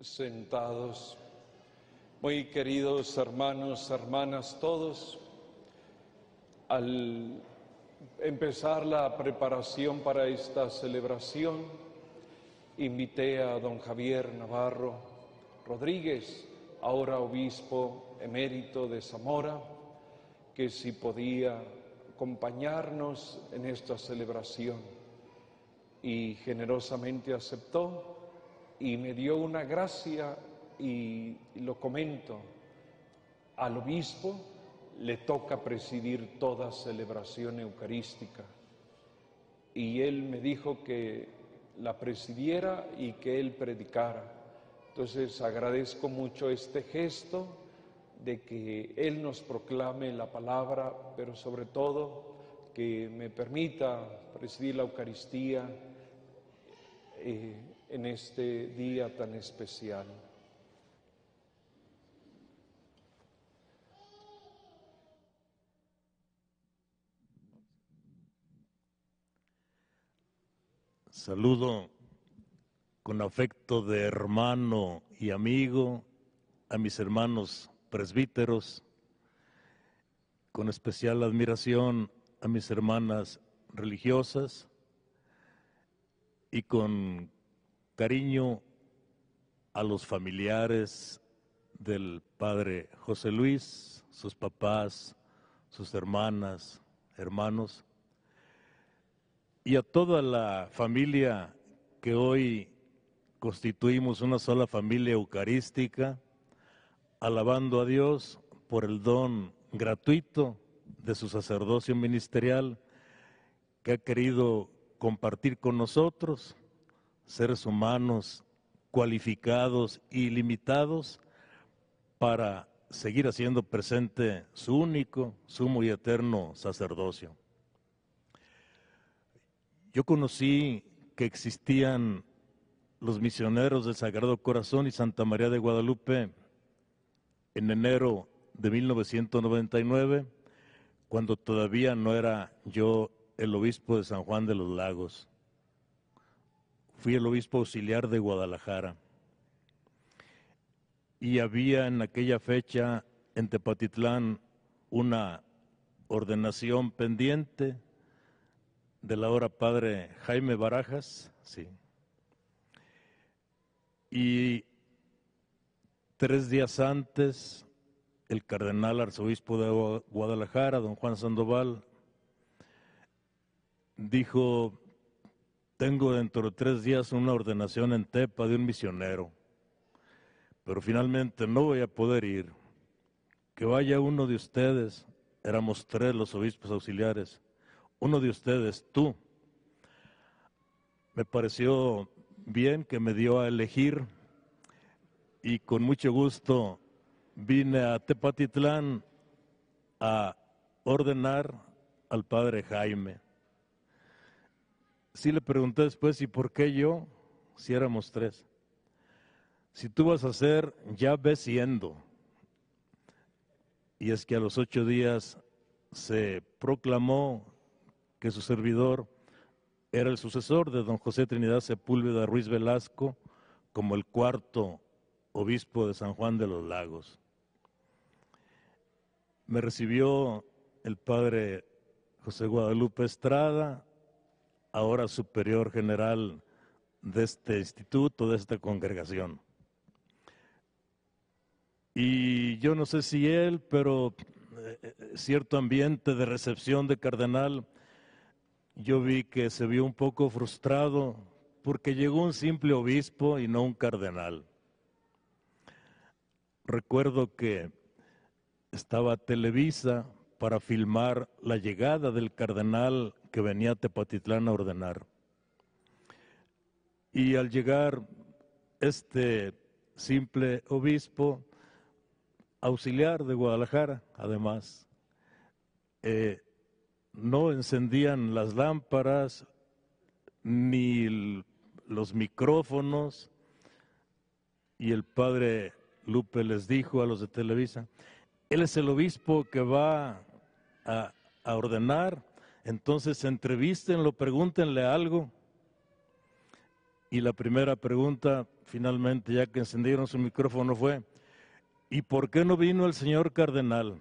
sentados. Muy queridos hermanos, hermanas, todos, al empezar la preparación para esta celebración, invité a don Javier Navarro Rodríguez, ahora obispo emérito de Zamora, que si podía acompañarnos en esta celebración. Y generosamente aceptó y me dio una gracia, y lo comento: al obispo le toca presidir toda celebración eucarística, y él me dijo que la presidiera y que él predicara. Entonces agradezco mucho este gesto de que él nos proclame la palabra, pero sobre todo que me permita presidir la Eucaristía en este día tan especial. Saludo con afecto de hermano y amigo a mis hermanos presbíteros, con especial admiración a mis hermanas religiosas y con cariño a los familiares del padre José Luis, sus papás, sus hermanas, hermanos, y a toda la familia que hoy constituimos una sola familia eucarística, alabando a Dios por el don gratuito de su sacerdocio ministerial que ha querido compartir con nosotros, seres humanos cualificados y limitados, para seguir haciendo presente su único, sumo y eterno sacerdocio. Yo conocí que existían los misioneros del Sagrado Corazón y Santa María de Guadalupe en enero de 1999, cuando todavía no era yo el obispo de San Juan de los Lagos. Fui el obispo auxiliar de Guadalajara. Y había en aquella fecha en Tepatitlán una ordenación pendiente del ahora padre Jaime Barajas, sí. Y 3 días antes, el cardenal arzobispo de Guadalajara, don Juan Sandoval, dijo: tengo dentro de 3 días una ordenación en Tepa de un misionero, pero finalmente no voy a poder ir. Que vaya uno de ustedes. Éramos 3 los obispos auxiliares. Uno de ustedes, tú. Me pareció bien, que me dio a elegir, y con mucho gusto vine a Tepatitlán a ordenar al padre Jaime. Sí le pregunté después: ¿y por qué yo? Si éramos 3. Si tú vas a ser, ya ves siendo. Y es que a los 8 días se proclamó que su servidor era el sucesor de don José Trinidad Sepúlveda Ruiz Velasco como el 4º obispo de San Juan de los Lagos. Me recibió el padre José Guadalupe Estrada, ahora superior general de este instituto, de esta congregación. Y yo no sé si él, pero cierto ambiente de recepción de cardenal, yo vi que se vio un poco frustrado porque llegó un simple obispo y no un cardenal. Recuerdo que estaba Televisa para filmar la llegada del cardenal que venía a Tepatitlán a ordenar. Y al llegar este simple obispo, auxiliar de Guadalajara, además, no encendían las lámparas ni los micrófonos, y el padre Lupe les dijo a los de Televisa: él es el obispo que va a ordenar, entonces entrevístenlo, pregúntenle algo. Y la primera pregunta, finalmente, ya que encendieron su micrófono, fue: ¿y por qué no vino el señor cardenal?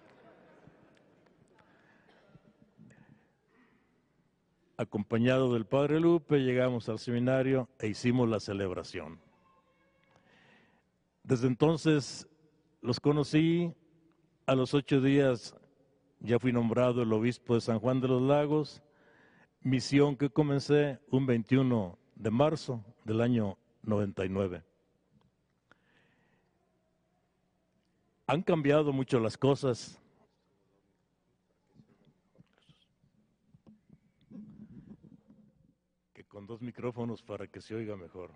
Acompañado del padre Lupe, llegamos al seminario e hicimos la celebración. Desde entonces los conocí. A los 8 días ya fui nombrado el obispo de San Juan de los Lagos, misión que comencé un 21 de marzo del año 99. Han cambiado mucho las cosas. Que con 2 micrófonos para que se oiga mejor.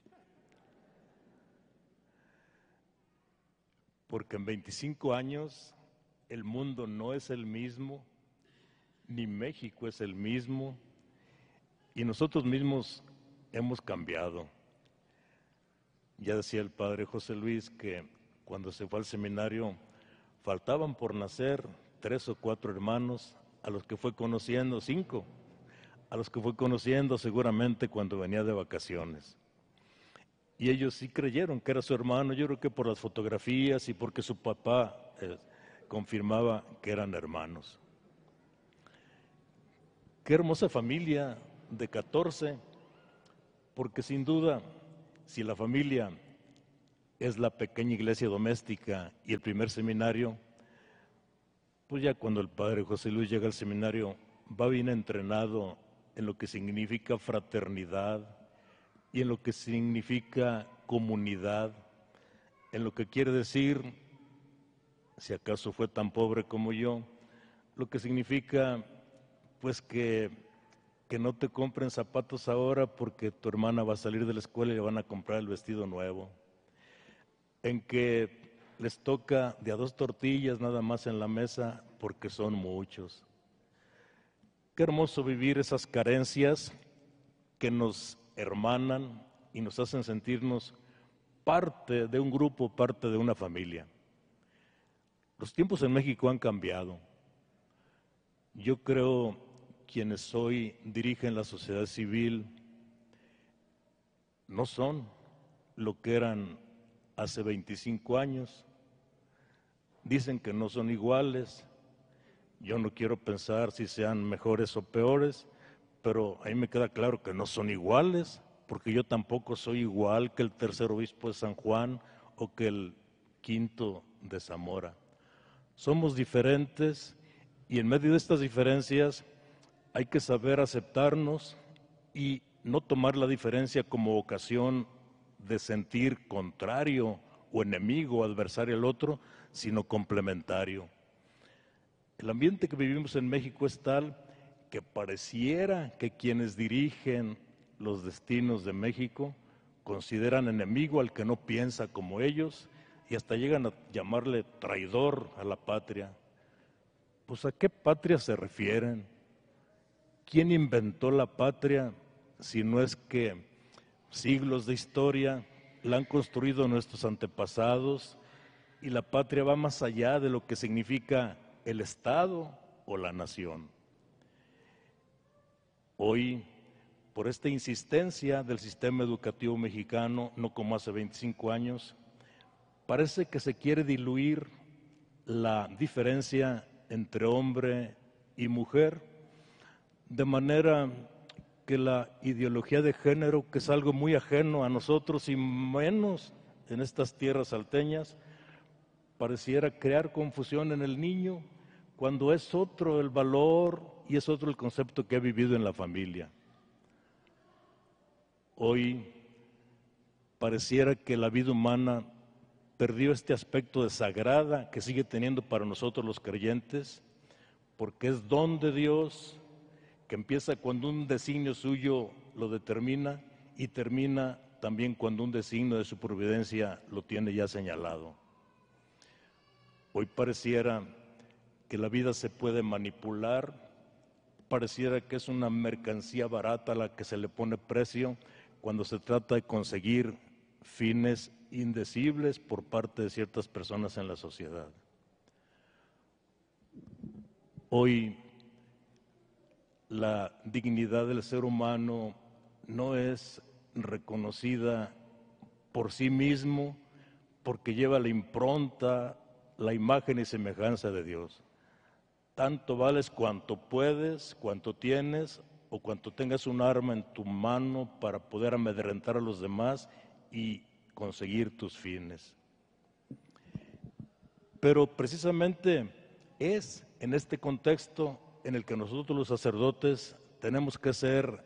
Porque en 25 años el mundo no es el mismo, ni México es el mismo, y nosotros mismos hemos cambiado. Ya decía el padre José Luis que cuando se fue al seminario faltaban por nacer 3 o 4 hermanos, a los que fue conociendo, 5, a los que fue conociendo seguramente cuando venía de vacaciones. Y ellos sí creyeron que era su hermano, yo creo que por las fotografías y porque su papá confirmaba que eran hermanos. Qué hermosa familia de 14, porque sin duda, si la familia es la pequeña iglesia doméstica y el primer seminario, pues ya cuando el padre José Luis llega al seminario, va bien entrenado en lo que significa fraternidad y en lo que significa comunidad, en lo que quiere decir, si acaso fue tan pobre como yo, lo que significa pues que no te compren zapatos ahora porque tu hermana va a salir de la escuela y le van a comprar el vestido nuevo, en que les toca de a 2 tortillas nada más en la mesa porque son muchos. Qué hermoso vivir esas carencias que nos hermanan y nos hacen sentirnos parte de un grupo, parte de una familia. Los tiempos en México han cambiado. Yo creo quienes hoy dirigen la sociedad civil no son lo que eran hace 25 años. Dicen que no son iguales. Yo no quiero pensar si sean mejores o peores, pero a mí me queda claro que no son iguales, porque yo tampoco soy igual que el tercer obispo de San Juan o que el 5º de Zamora. Somos diferentes y en medio de estas diferencias hay que saber aceptarnos y no tomar la diferencia como ocasión de sentir contrario o enemigo o adversario al otro, sino complementario. El ambiente que vivimos en México es tal que pareciera que quienes dirigen los destinos de México consideran enemigo al que no piensa como ellos y hasta llegan a llamarle traidor a la patria. Pues ¿a qué patria se refieren? ¿Quién inventó la patria si no es que siglos de historia la han construido nuestros antepasados y la patria va más allá de lo que significa el Estado o la nación? Hoy, por esta insistencia del sistema educativo mexicano, no como hace 25 años, parece que se quiere diluir la diferencia entre hombre y mujer, de manera que la ideología de género, que es algo muy ajeno a nosotros y menos en estas tierras salteñas, pareciera crear confusión en el niño cuando es otro el valor y es otro el concepto que ha vivido en la familia. Hoy pareciera que la vida humana perdió este aspecto de sagrada que sigue teniendo para nosotros los creyentes, porque es don de Dios que empieza cuando un designio suyo lo determina y termina también cuando un designio de su providencia lo tiene ya señalado. Hoy pareciera que la vida se puede manipular, pareciera que es una mercancía barata a la que se le pone precio cuando se trata de conseguir fines indecibles por parte de ciertas personas en la sociedad. Hoy la dignidad del ser humano no es reconocida por sí mismo, porque lleva la impronta, la imagen y semejanza de Dios. Tanto vales cuanto puedes, cuanto tienes o cuanto tengas un arma en tu mano para poder amedrentar a los demás y conseguir tus fines. Pero precisamente es en este contexto en el que nosotros los sacerdotes tenemos que ser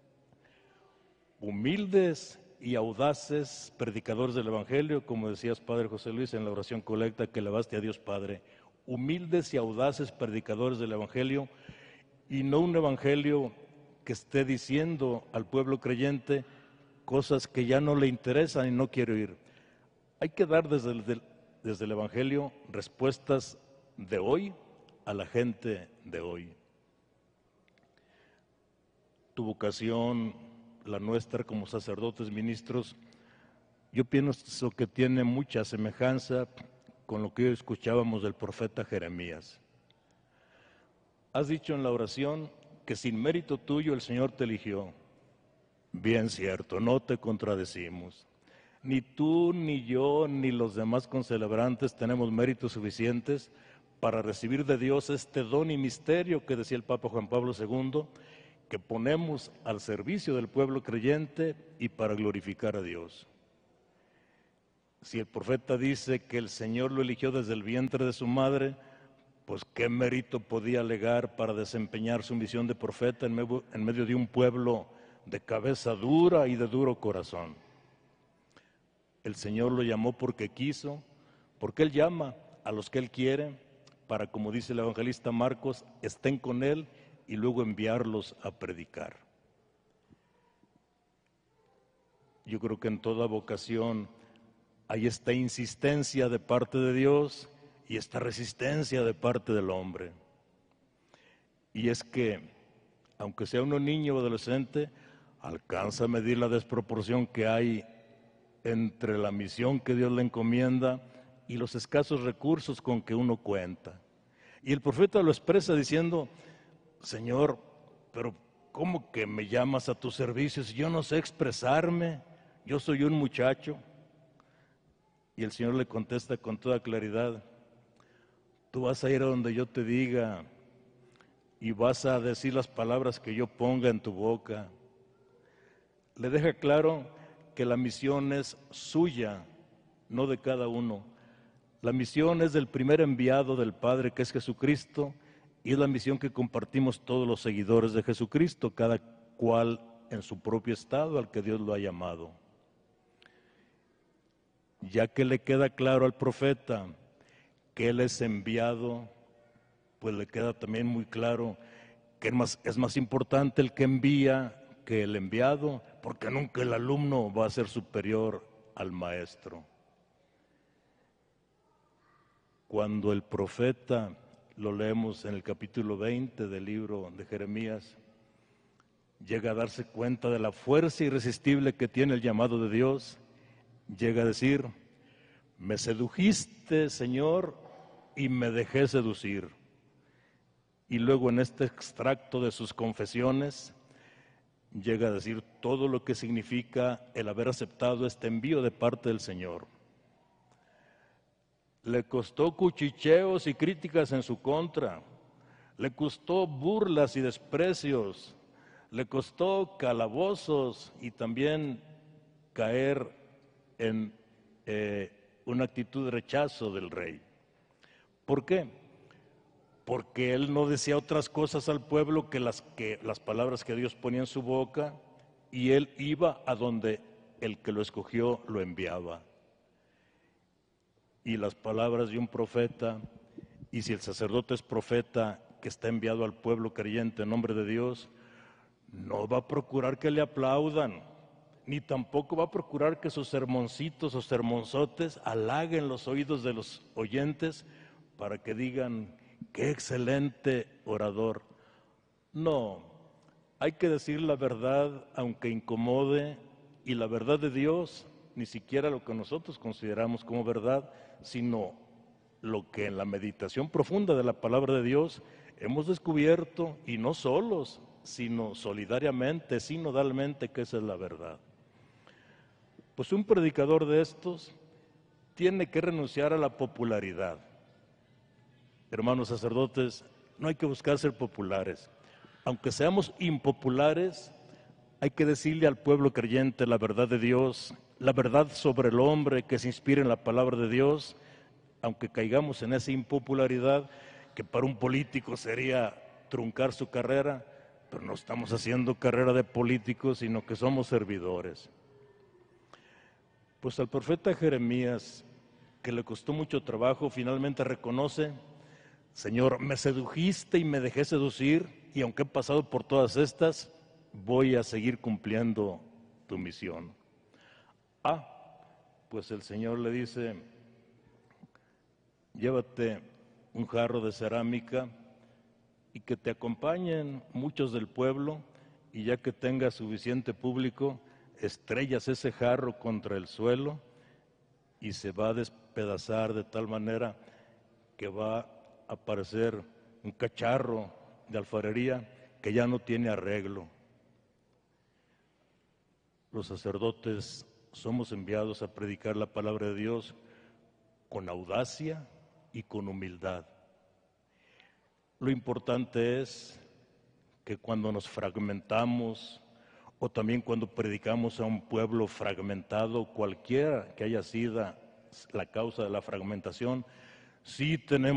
humildes y audaces predicadores del Evangelio, como decías, Padre José Luis, en la oración colecta que elevaste a Dios Padre. Humildes y audaces predicadores del Evangelio, y no un Evangelio que esté diciendo al pueblo creyente cosas que ya no le interesan y no quiere oír. Hay que dar desde el Evangelio respuestas de hoy a la gente de hoy. Tu vocación, la nuestra como sacerdotes ministros, yo pienso que tiene mucha semejanza con lo que hoy escuchábamos del profeta Jeremías. Has dicho en la oración que sin mérito tuyo el Señor te eligió. Bien cierto, no te contradecimos. Ni tú, ni yo, ni los demás concelebrantes tenemos méritos suficientes para recibir de Dios este don y misterio que decía el Papa Juan Pablo II, que ponemos al servicio del pueblo creyente y para glorificar a Dios. Si el profeta dice que el Señor lo eligió desde el vientre de su madre, pues qué mérito podía alegar para desempeñar su misión de profeta en medio de un pueblo de cabeza dura y de duro corazón. El Señor lo llamó porque quiso, porque Él llama a los que Él quiere, para, como dice el evangelista Marcos, estén con Él y luego enviarlos a predicar. Yo creo que en toda vocación hay esta insistencia de parte de Dios y esta resistencia de parte del hombre. Y es que, aunque sea uno niño o adolescente, alcanza a medir la desproporción que hay entre la misión que Dios le encomienda y los escasos recursos con que uno cuenta. Y el profeta lo expresa diciendo: Señor, pero ¿cómo que me llamas a tu servicio si yo no sé expresarme? Yo soy un muchacho. Y el Señor le contesta con toda claridad: tú vas a ir a donde yo te diga y vas a decir las palabras que yo ponga en tu boca. Le deja claro que la misión es suya, no de cada uno. La misión es del primer enviado del Padre, que es Jesucristo, y es la misión que compartimos todos los seguidores de Jesucristo, cada cual en su propio estado al que Dios lo ha llamado. Ya que le queda claro al profeta que él es enviado, pues le queda también muy claro que es más importante el que envía que el enviado, porque nunca el alumno va a ser superior al maestro. Cuando el profeta, lo leemos en el capítulo 20 del libro de Jeremías, llega a darse cuenta de la fuerza irresistible que tiene el llamado de Dios, llega a decir: me sedujiste, Señor, y me dejé seducir. Y luego en este extracto de sus confesiones llega a decir todo lo que significa el haber aceptado este envío de parte del Señor. Le costó cuchicheos y críticas en su contra, le costó burlas y desprecios, le costó calabozos y también caer en una actitud de rechazo del rey. ¿Por qué? Porque él no decía otras cosas al pueblo que las palabras que Dios ponía en su boca, y él iba a donde el que lo escogió lo enviaba. Y las palabras de un profeta, y si el sacerdote es profeta que está enviado al pueblo creyente en nombre de Dios, no va a procurar que le aplaudan, ni tampoco va a procurar que sus sermoncitos o sermonzotes halaguen los oídos de los oyentes para que digan: ¡qué excelente orador! No, hay que decir la verdad aunque incomode, y la verdad de Dios, ni siquiera lo que nosotros consideramos como verdad, sino lo que en la meditación profunda de la palabra de Dios hemos descubierto, y no solos, sino solidariamente, sinodalmente, que esa es la verdad. Pues un predicador de estos tiene que renunciar a la popularidad. Hermanos sacerdotes, no hay que buscar ser populares. Aunque seamos impopulares, hay que decirle al pueblo creyente la verdad de Dios, la verdad sobre el hombre que se inspira en la palabra de Dios, aunque caigamos en esa impopularidad, que para un político sería truncar su carrera, pero no estamos haciendo carrera de políticos, sino que somos servidores. Pues al profeta Jeremías, que le costó mucho trabajo, finalmente reconoce: Señor, me sedujiste y me dejé seducir, y aunque he pasado por todas estas, voy a seguir cumpliendo tu misión. Pues el Señor le dice: llévate un jarro de cerámica y que te acompañen muchos del pueblo, y ya que tengas suficiente público, estrellas ese jarro contra el suelo y se va a despedazar de tal manera que va a aparecer un cacharro de alfarería que ya no tiene arreglo. Los sacerdotes somos enviados a predicar la palabra de Dios con audacia y con humildad. Lo importante es que cuando nos fragmentamos, o también cuando predicamos a un pueblo fragmentado, cualquiera que haya sido la causa de la fragmentación, sí tenemos